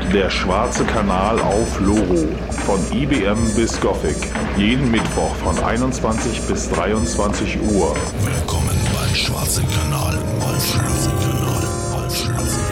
Der schwarze Kanal auf Loro. Von IBM bis Gothic. Jeden Mittwoch von 21 bis 23 Uhr. Willkommen beim Schwarzen Kanal auf Loro.